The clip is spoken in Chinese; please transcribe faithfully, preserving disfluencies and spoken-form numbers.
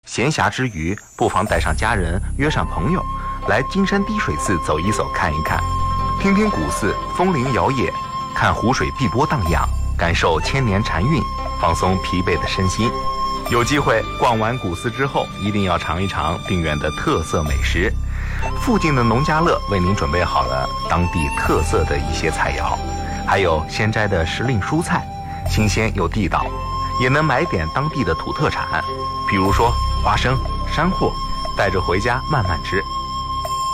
闲暇之余，不妨带上家人，约上朋友，来金山滴水寺走一走，看一看，听听古寺风铃摇曳，看湖水碧波荡漾，感受千年禅韵，放松疲惫的身心。有机会逛完古寺之后，一定要尝一尝定远的特色美食。附近的农家乐为您准备好了当地特色的一些菜肴，还有鲜摘的时令蔬菜，新鲜又地道，也能买点当地的土特产，比如说花生、山货，带着回家慢慢吃。